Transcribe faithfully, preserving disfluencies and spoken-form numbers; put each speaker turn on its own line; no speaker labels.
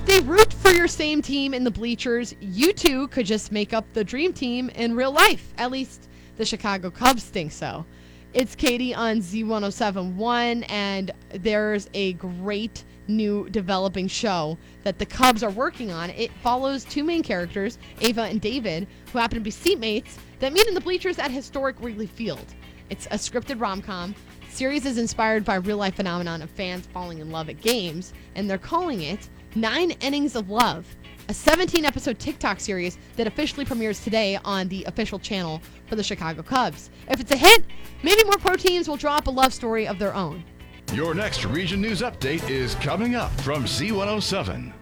they root for your same team in the bleachers, you two could just make up the dream team in real life. At least the Chicago Cubs think so. It's Katie on Z ten seventy-one, and there's a great new developing show that the Cubs are working on. It follows two main characters, Ava and David, who happen to be seatmates that meet in the bleachers at historic Wrigley Field. It's a scripted rom-com. The series is inspired by a real-life phenomenon of fans falling in love at games, and they're calling it Nine Innings of Love, a seventeen-episode TikTok series that officially premieres today on the official channel for the Chicago Cubs. If it's a hit, maybe more pro teams will draw up a love story of their own.
Your next Region News Update is coming up from Z one oh seven.